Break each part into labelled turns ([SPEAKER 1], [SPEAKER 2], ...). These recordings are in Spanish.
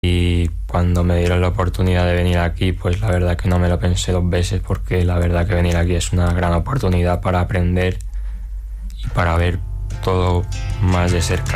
[SPEAKER 1] Y cuando me dieron la oportunidad de venir aquí, pues la verdad que no me lo pensé 2 veces, porque la verdad que venir aquí es una gran oportunidad para aprender y para ver todo más de cerca.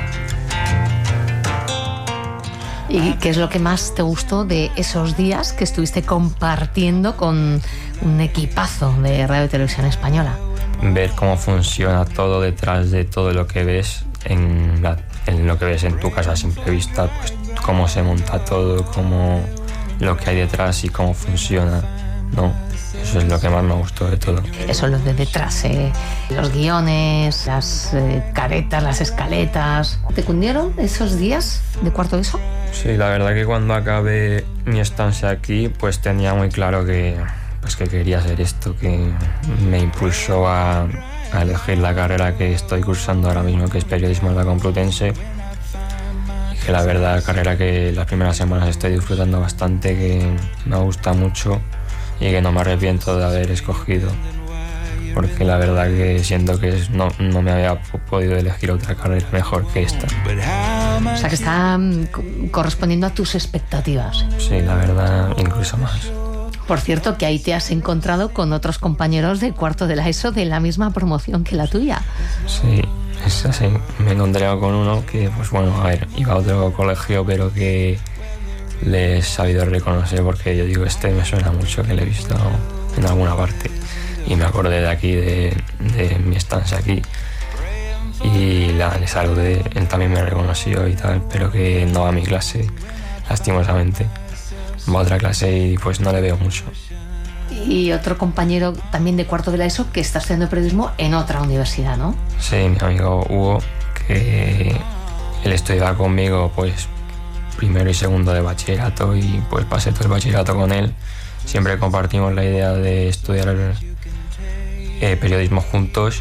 [SPEAKER 2] ¿Y qué es lo que más te gustó de esos días que estuviste compartiendo con un equipazo de Radio y Televisión Española?
[SPEAKER 1] Ver cómo funciona todo detrás de todo lo que ves en lo que ves en tu casa a simple vista, pues cómo se monta todo, cómo lo que hay detrás y cómo funciona, ¿no? Eso es lo que más me gustó de todo.
[SPEAKER 2] Eso, lo de detrás, los guiones, las caretas, las escaletas. ¿Te cundieron esos días de cuarto de eso?
[SPEAKER 1] Sí, la verdad que cuando acabé mi estancia aquí, pues tenía muy claro que quería hacer esto, que me impulsó a elegir la carrera que estoy cursando ahora mismo, que es Periodismo en la Complutense. Y que la verdad, carrera que las primeras semanas estoy disfrutando bastante, que me gusta mucho y que no me arrepiento de haber escogido, porque la verdad que siento que no me había podido elegir otra carrera mejor que esta.
[SPEAKER 2] O sea, que está correspondiendo a tus expectativas.
[SPEAKER 1] Sí, la verdad, incluso más.
[SPEAKER 2] Por cierto, que ahí te has encontrado con otros compañeros de cuarto de la ESO de la misma promoción que la tuya.
[SPEAKER 1] Sí, es así. Me he encontrado con uno que, pues bueno, a ver, iba a otro colegio, pero que le he sabido reconocer, porque yo digo, me suena mucho, que le he visto en alguna parte. Y me acordé de aquí, de mi estancia aquí. Y le saludé, él también me reconoció y tal, pero que no va a mi clase, lastimosamente. Va a otra clase y pues no le veo mucho.
[SPEAKER 2] Y otro compañero también de cuarto de la ESO que está estudiando periodismo en otra universidad, ¿no?
[SPEAKER 1] Sí, mi amigo Hugo, que él estudiaba conmigo pues primero y segundo de bachillerato, y pues pasé todo el bachillerato con él. Siempre compartimos la idea de estudiar periodismo juntos.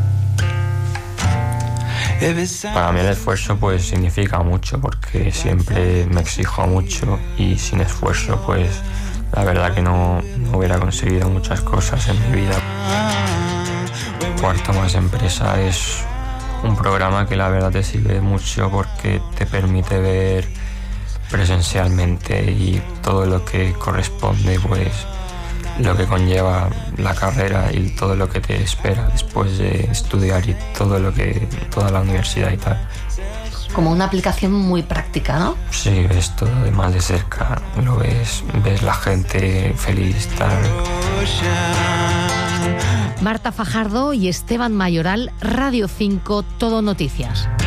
[SPEAKER 1] Para mí el esfuerzo pues significa mucho, porque siempre me exijo mucho y sin esfuerzo pues la verdad que no hubiera conseguido muchas cosas en mi vida. Cuarto Más Empresa es un programa que la verdad te sirve mucho, porque te permite ver presencialmente y todo lo que corresponde, pues lo que conlleva la carrera y todo lo que te espera después de estudiar y toda la universidad y tal.
[SPEAKER 2] Como una aplicación muy práctica, ¿no?
[SPEAKER 1] Sí, ves todo de más de cerca, lo ves la gente feliz, tal.
[SPEAKER 2] Marta Fajardo y Esteban Mayoral, Radio 5, Todo Noticias.